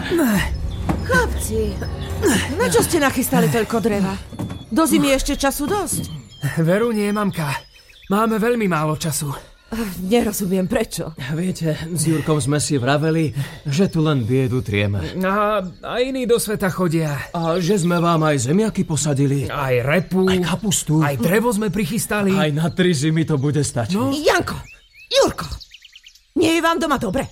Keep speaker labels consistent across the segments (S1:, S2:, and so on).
S1: Chlapci, na čo ste nachystali toľko dreva? Do zimy ešte času dosť.
S2: Veru nie, mamka. Máme veľmi málo času.
S1: Nerozumiem prečo.
S3: Viete, s Jurkom sme si vraveli, že tu len biedu trieme.
S2: A iní do sveta chodia.
S3: A že sme vám aj zemiaky posadili.
S2: Aj repu.
S3: Aj kapustu.
S2: Aj drevo sme prichystali.
S3: Aj na 3 zimy to bude stačiť. No.
S1: Janko, Jurko, nie je vám doma dobre?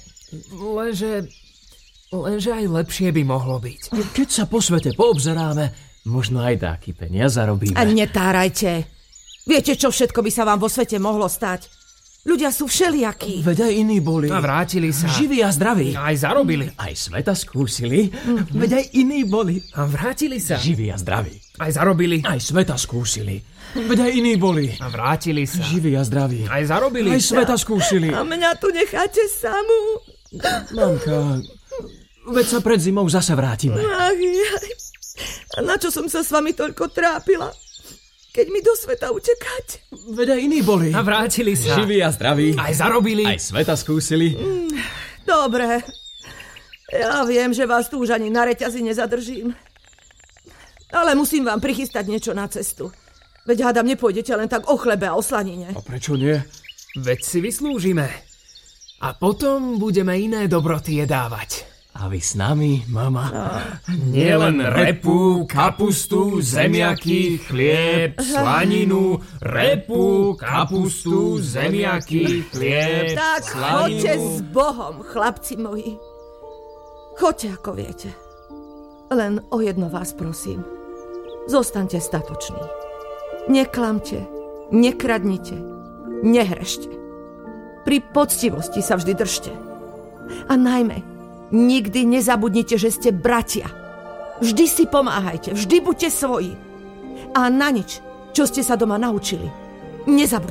S2: Lenže aj lepšie by mohlo byť.
S3: Keď sa po svete poobzeráme, možno aj taký peniaz zarobíme.
S1: A netárajte. Viete, čo všetko by sa vám vo svete mohlo stať? Ľudia sú všelijakí.
S3: Veď aj iní boli.
S2: A vrátili sa.
S3: Živí a zdraví.
S2: Aj zarobili.
S3: Aj sveta skúsili. Veď aj iní boli.
S2: A vrátili sa.
S3: Živí a zdraví.
S2: Aj zarobili.
S3: Aj sveta skúsili. Veď aj iní boli.
S2: A vrátili sa.
S3: Živí a zdraví.
S2: Aj zarobili.
S3: Aj sveta skúsili.
S1: A mňa tu necháte samú.
S3: Mamka, veď sa pred zimou zase vrátime.
S1: Ach, jaj. A na čo som sa s vami toľko trápila? Keď mi do sveta utekáte.
S3: Veď aj iní boli.
S2: A vrátili sa.
S3: Živí a zdraví.
S2: Aj zarobili.
S3: Aj sveta skúsili.
S1: Dobre. Ja viem, že vás tu už ani na reťazi nezadržím. Ale musím vám prichystať niečo na cestu. Veď hádam, nepôjdete len tak o chlebe a o slanine.
S3: A prečo nie?
S2: Veď si vyslúžime. A potom budeme iné dobroty jedávať.
S3: A vy s nami, mama?
S2: Nielen repu, kapustu, zemiaky, chlieb, slaninu. Repu, kapustu, zemiaky, chlieb,
S1: tak
S2: slaninu.
S1: choďte s Bohom, chlapci moji. Choďte, ako viete. Len o jedno vás prosím. Zostaňte statoční. Neklamte, nekradnite, nehrešte. Pri poctivosti sa vždy držte. A najmä, nikdy nezabudnite, že ste bratia. Vždy si pomáhajte, vždy buďte svoji. A na nič, čo ste sa doma naučili, nezabudnite.